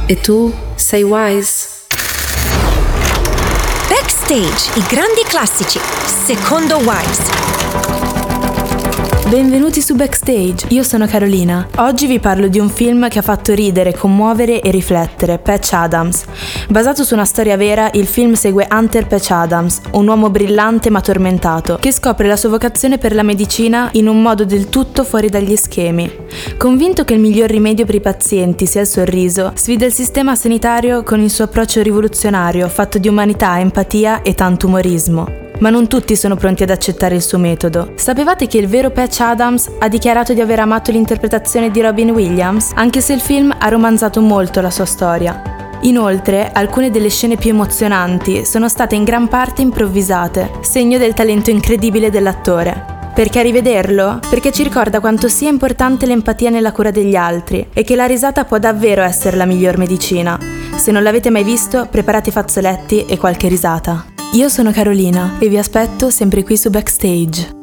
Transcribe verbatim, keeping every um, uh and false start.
E tu sei Wise. Backstage, i grandi classici, secondo Wise. Benvenuti su Backstage, io sono Carolina. Oggi vi parlo di un film che ha fatto ridere, commuovere e riflettere, Patch Adams. Basato su una storia vera, il film segue Hunter Patch Adams, un uomo brillante ma tormentato, che scopre la sua vocazione per la medicina in un modo del tutto fuori dagli schemi. Convinto che il miglior rimedio per i pazienti sia il sorriso, sfida il sistema sanitario con il suo approccio rivoluzionario, fatto di umanità, empatia e tanto umorismo. Ma non tutti sono pronti ad accettare il suo metodo. Sapevate che il vero Patch Adams ha dichiarato di aver amato l'interpretazione di Robin Williams, anche se il film ha romanzato molto la sua storia. Inoltre, alcune delle scene più emozionanti sono state in gran parte improvvisate, segno del talento incredibile dell'attore. Perché rivederlo? Perché ci ricorda quanto sia importante l'empatia nella cura degli altri e che la risata può davvero essere la miglior medicina. Se non l'avete mai visto, preparate i fazzoletti e qualche risata. Io sono Carolina e vi aspetto sempre qui su Backstage.